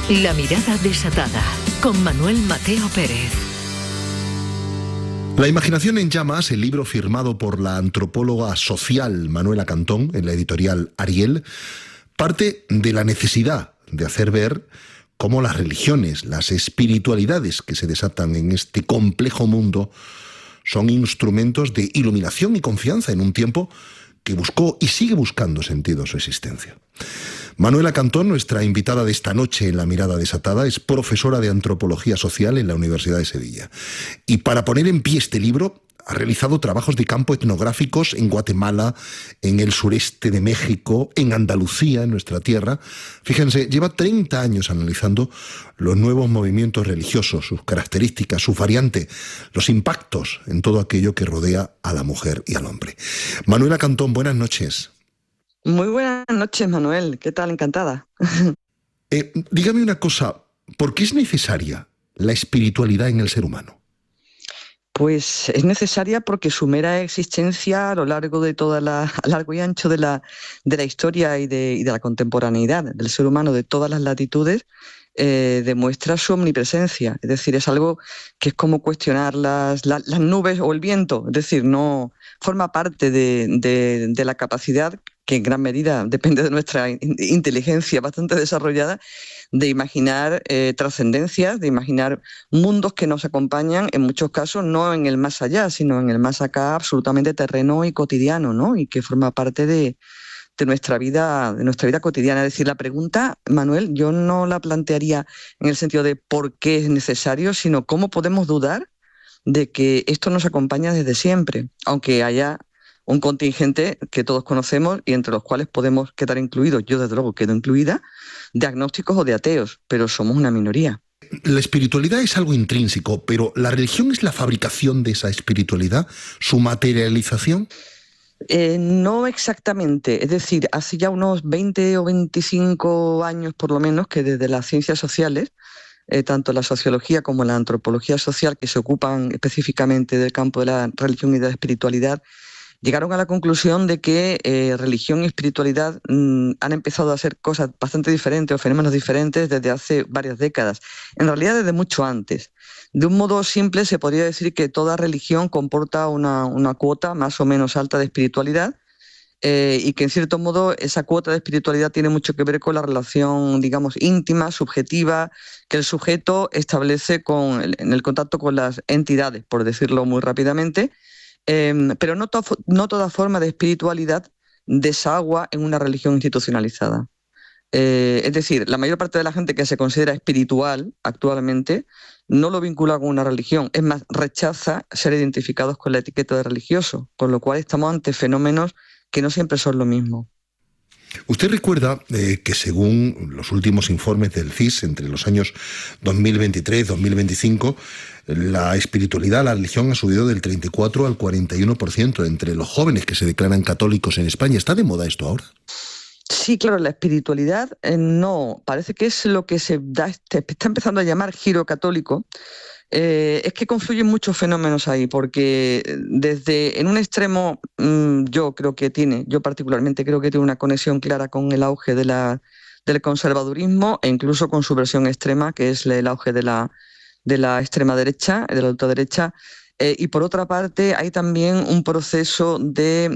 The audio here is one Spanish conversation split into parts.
La mirada desatada, con Manuel Mateo Pérez. La imaginación en llamas, el libro firmado por la antropóloga social Manuela Cantón en la editorial Ariel, parte de la necesidad de hacer ver cómo las religiones, las espiritualidades que se desatan en este complejo mundo son instrumentos de iluminación y confianza en un tiempo que buscó y sigue buscando sentido a su existencia. Manuela Cantón, nuestra invitada de esta noche en La Mirada Desatada, es profesora de Antropología Social en la Universidad de Sevilla. Y para poner en pie este libro, ha realizado trabajos de campo etnográficos en Guatemala, en el sureste de México, en Andalucía, en nuestra tierra. Fíjense, lleva 30 años analizando los nuevos movimientos religiosos, sus características, su variante, los impactos en todo aquello que rodea a la mujer y al hombre. Manuela Cantón, buenas noches. Muy buenas noches, Manuel. ¿Qué tal? Encantada. Dígame una cosa, ¿por qué es necesaria la espiritualidad en el ser humano? Pues es necesaria porque su mera existencia a lo largo de a largo y ancho de la historia y de la contemporaneidad del ser humano de todas las latitudes demuestra su omnipresencia. Es decir, es algo que es como cuestionar las nubes o el viento. Es decir, no forma parte de la capacidad, que en gran medida depende de nuestra inteligencia bastante desarrollada, de imaginar trascendencias, de imaginar mundos que nos acompañan, en muchos casos no en el más allá, sino en el más acá, absolutamente terreno y cotidiano, ¿no? Y que forma parte de nuestra vida cotidiana. Es decir, la pregunta, Manuel, yo no la plantearía en el sentido de por qué es necesario, sino cómo podemos dudar de que esto nos acompaña desde siempre, aunque haya un contingente que todos conocemos y entre los cuales podemos quedar incluidos, yo desde luego quedo incluida, de agnósticos o de ateos, pero somos una minoría. La espiritualidad es algo intrínseco, pero ¿la religión es la fabricación de esa espiritualidad, su materialización? No exactamente, es decir, hace ya unos 20 o 25 años por lo menos que desde las ciencias sociales, tanto la sociología como la antropología social, que se ocupan específicamente del campo de la religión y de la espiritualidad, llegaron a la conclusión de que religión y espiritualidad han empezado a ser cosas bastante diferentes o fenómenos diferentes desde hace varias décadas, en realidad desde mucho antes. De un modo simple se podría decir que toda religión comporta una cuota más o menos alta de espiritualidad y que en cierto modo esa cuota de espiritualidad tiene mucho que ver con la relación, digamos, íntima, subjetiva, que el sujeto establece en el contacto con las entidades, por decirlo muy rápidamente. Pero no toda forma de espiritualidad desagua en una religión institucionalizada. Es decir, la mayor parte de la gente que se considera espiritual actualmente no lo vincula con una religión, es más, rechaza ser identificados con la etiqueta de religioso, con lo cual estamos ante fenómenos que no siempre son lo mismo. Usted recuerda que según los últimos informes del CIS, entre los años 2023 y 2025, la espiritualidad, la religión ha subido del 34 al 41% entre los jóvenes que se declaran católicos en España. ¿Está de moda esto ahora? Sí, claro, la espiritualidad no, parece que es lo que se está empezando a llamar giro católico. Es que confluyen muchos fenómenos ahí, porque en un extremo yo particularmente creo que tiene una conexión clara con el auge del conservadurismo e incluso con su versión extrema, que es el auge de la extrema derecha, de la ultraderecha. Y por otra parte hay también un proceso de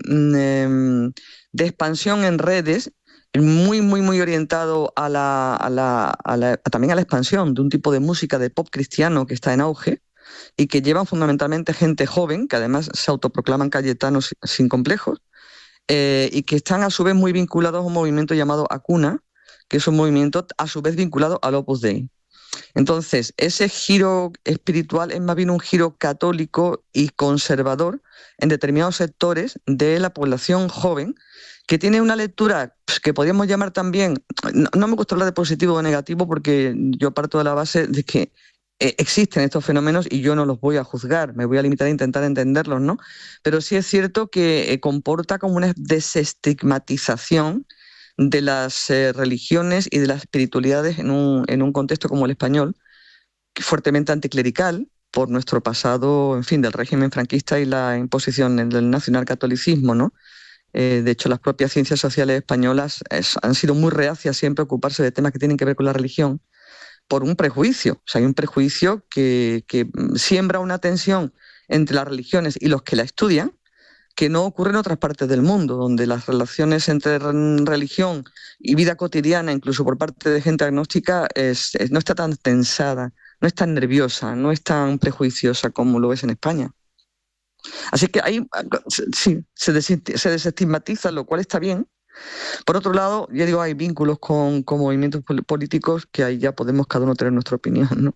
expansión en redes muy, muy, muy orientado también a la expansión de un tipo de música de pop cristiano que está en auge y que llevan fundamentalmente gente joven, que además se autoproclaman cayetanos sin complejos, y que están a su vez muy vinculados a un movimiento llamado Acuna, que es un movimiento a su vez vinculado al Opus Dei. Entonces, ese giro espiritual es más bien un giro católico y conservador en determinados sectores de la población joven, que tiene una lectura que podríamos llamar también, no me gusta hablar de positivo o negativo porque yo parto de la base de que existen estos fenómenos y yo no los voy a juzgar, me voy a limitar a intentar entenderlos, ¿no? Pero sí es cierto que comporta como una desestigmatización de las religiones y de las espiritualidades en un contexto como el español, fuertemente anticlerical, por nuestro pasado, en fin, del régimen franquista y la imposición del nacionalcatolicismo, ¿no? De hecho, las propias ciencias sociales españolas han sido muy reacias siempre a ocuparse de temas que tienen que ver con la religión, por un prejuicio. O sea, hay un prejuicio que siembra una tensión entre las religiones y los que la estudian, que no ocurre en otras partes del mundo, donde las relaciones entre religión y vida cotidiana, incluso por parte de gente agnóstica, no está tan tensada, no es tan nerviosa, no es tan prejuiciosa como lo es en España. Así que ahí sí, se desestigmatiza, lo cual está bien. Por otro lado, ya digo, hay vínculos con movimientos políticos que ahí ya podemos cada uno tener nuestra opinión, ¿no?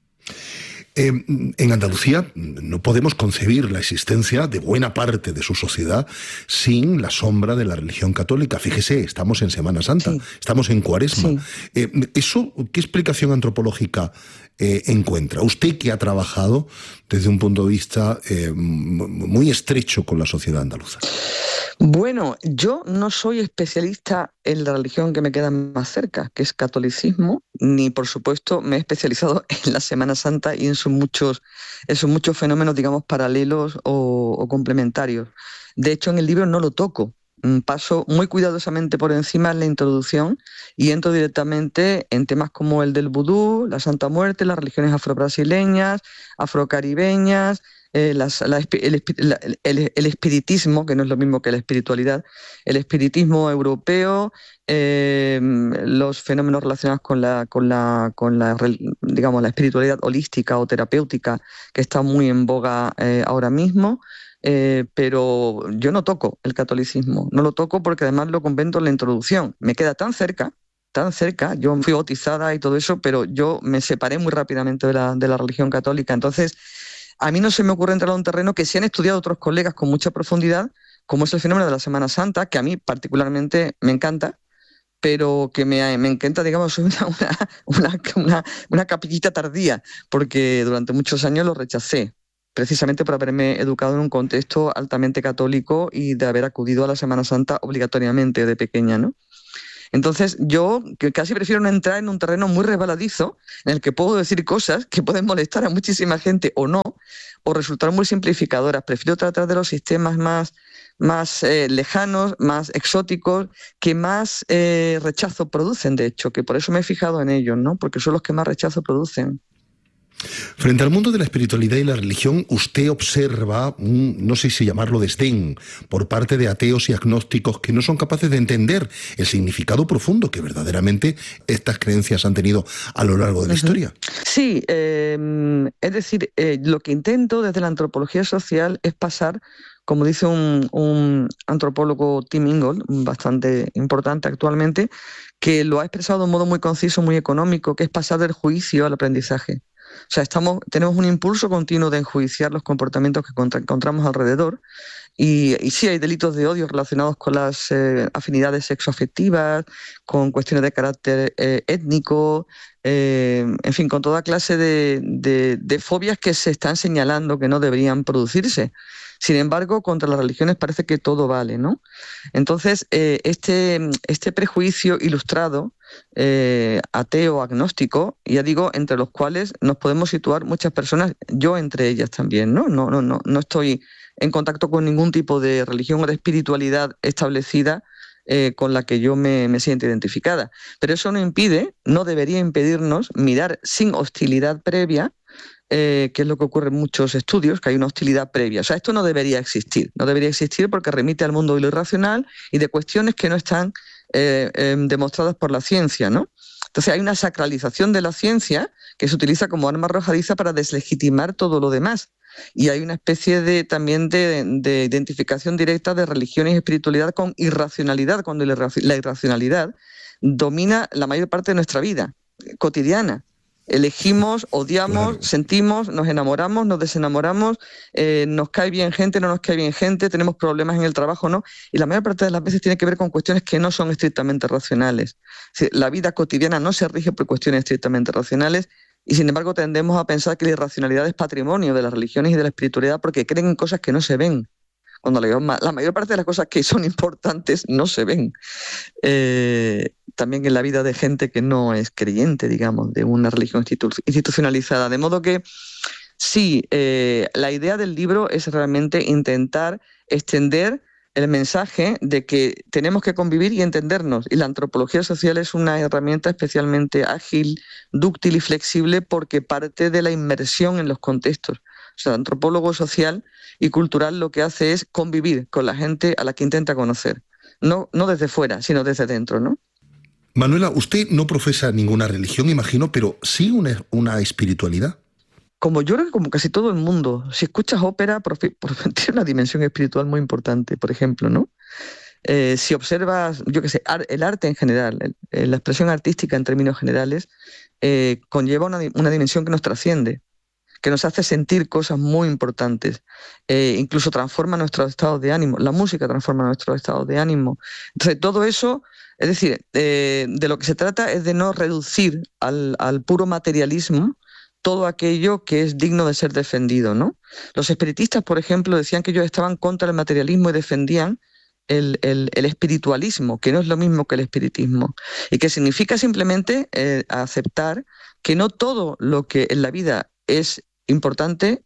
En Andalucía no podemos concebir la existencia de buena parte de su sociedad sin la sombra de la religión católica. Fíjese, estamos en Semana Santa, sí, estamos en Cuaresma. Sí. ¿Eso qué explicación antropológica encuentra? Usted que ha trabajado desde un punto de vista muy estrecho con la sociedad andaluza. Bueno, yo no soy especialista en la religión que me queda más cerca, que es catolicismo, ni por supuesto me he especializado en la Semana Santa y en sus muchos fenómenos, digamos, paralelos o complementarios. De hecho, en el libro no lo toco. Paso muy cuidadosamente por encima en la introducción y entro directamente en temas como el del vudú, la Santa Muerte, las religiones afrobrasileñas, afrocaribeñas, el espiritismo, que no es lo mismo que la espiritualidad, el espiritismo europeo, los fenómenos relacionados con la digamos, la espiritualidad holística o terapéutica, que está muy en boga ahora mismo. Pero yo no toco el catolicismo, no lo toco porque además lo comento en la introducción. Me queda tan cerca, yo fui bautizada y todo eso, pero yo me separé muy rápidamente de la religión católica. Entonces, a mí no se me ocurre entrar a un terreno que sí han estudiado otros colegas con mucha profundidad, como es el fenómeno de la Semana Santa, que a mí particularmente me encanta, pero que me encanta, digamos, soy una capillita tardía, porque durante muchos años lo rechacé, precisamente por haberme educado en un contexto altamente católico y de haber acudido a la Semana Santa obligatoriamente de pequeña, ¿no? Entonces yo casi prefiero no entrar en un terreno muy resbaladizo en el que puedo decir cosas que pueden molestar a muchísima gente o no, o resultar muy simplificadoras. Prefiero tratar de los sistemas más lejanos, más exóticos, que más rechazo producen, de hecho, que por eso me he fijado en ellos, ¿no? Porque son los que más rechazo producen. Frente al mundo de la espiritualidad y la religión, usted observa no sé si llamarlo desdén, por parte de ateos y agnósticos que no son capaces de entender el significado profundo que verdaderamente estas creencias han tenido a lo largo de la historia. Sí, es decir, lo que intento desde la antropología social es pasar, como dice un antropólogo, Tim Ingold, bastante importante actualmente, que lo ha expresado de un modo muy conciso, muy económico, que es pasar del juicio al aprendizaje. O sea, tenemos un impulso continuo de enjuiciar los comportamientos que encontramos alrededor y sí hay delitos de odio relacionados con las afinidades sexoafectivas, con cuestiones de carácter étnico, en fin, con toda clase de fobias que se están señalando que no deberían producirse. Sin embargo, contra las religiones parece que todo vale, ¿no? Entonces, este prejuicio ilustrado, ateo, agnóstico, ya digo, entre los cuales nos podemos situar muchas personas, yo entre ellas también, ¿no? No estoy en contacto con ningún tipo de religión o de espiritualidad establecida con la que yo me siento identificada. Pero eso no debería impedirnos mirar sin hostilidad previa, que es lo que ocurre en muchos estudios, que hay una hostilidad previa. O sea, esto no debería existir porque remite al mundo de lo irracional y de cuestiones que no están demostradas por la ciencia, ¿no? Entonces hay una sacralización de la ciencia que se utiliza como arma arrojadiza para deslegitimar todo lo demás. Y hay una especie también de identificación directa de religión y espiritualidad con irracionalidad, cuando la irracionalidad domina la mayor parte de nuestra vida cotidiana. Elegimos, odiamos, claro, sentimos, nos enamoramos, nos desenamoramos, nos cae bien gente, no nos cae bien gente, tenemos problemas en el trabajo, ¿no? Y la mayor parte de las veces tiene que ver con cuestiones que no son estrictamente racionales. La vida cotidiana no se rige por cuestiones estrictamente racionales y sin embargo tendemos a pensar que la irracionalidad es patrimonio de las religiones y de la espiritualidad porque creen en cosas que no se ven. Cuando la mayor parte de las cosas que son importantes no se ven. También en la vida de gente que no es creyente, digamos, de una religión institucionalizada. De modo que sí, la idea del libro es realmente intentar extender el mensaje de que tenemos que convivir y entendernos. Y la antropología social es una herramienta especialmente ágil, dúctil y flexible porque parte de la inmersión en los contextos. O sea, el antropólogo social y cultural lo que hace es convivir con la gente a la que intenta conocer. No desde fuera, sino desde dentro, ¿no? Manuela, usted no profesa ninguna religión, imagino, pero sí una espiritualidad. Como yo creo que como casi todo el mundo, si escuchas ópera, tiene una dimensión espiritual muy importante, por ejemplo, ¿no? Si observas, yo qué sé, el arte en general, la expresión artística en términos generales, conlleva una dimensión que nos trasciende, que nos hace sentir cosas muy importantes, incluso transforma nuestros estados de ánimo, la música transforma nuestros estados de ánimo. Entonces, todo eso, es decir, de lo que se trata es de no reducir al puro materialismo todo aquello que es digno de ser defendido, ¿no? Los espiritistas, por ejemplo, decían que ellos estaban contra el materialismo y defendían el espiritualismo, que no es lo mismo que el espiritismo, y que significa simplemente aceptar que no todo lo que en la vida es importante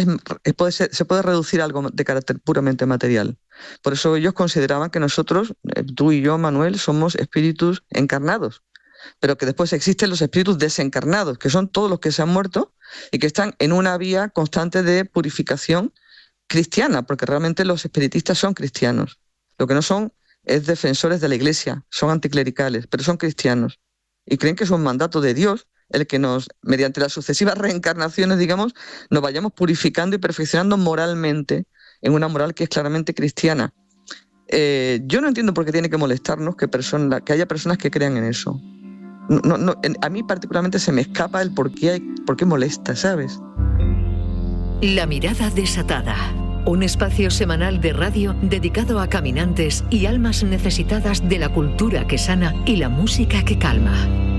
se puede reducir a algo de carácter puramente material. Por eso ellos consideraban que nosotros, tú y yo, Manuel, somos espíritus encarnados, pero que después existen los espíritus desencarnados, que son todos los que se han muerto y que están en una vía constante de purificación cristiana, porque realmente los espiritistas son cristianos. Lo que no son es defensores de la Iglesia, son anticlericales, pero son cristianos. Y creen que es un mandato de Dios el que nos, mediante las sucesivas reencarnaciones, digamos, nos vayamos purificando y perfeccionando moralmente, en una moral que es claramente cristiana. Yo no entiendo por qué tiene que molestarnos que haya personas que crean en eso. No, a mí particularmente se me escapa el por qué molesta, ¿sabes? La mirada desatada. Un espacio semanal de radio dedicado a caminantes y almas necesitadas de la cultura que sana y la música que calma.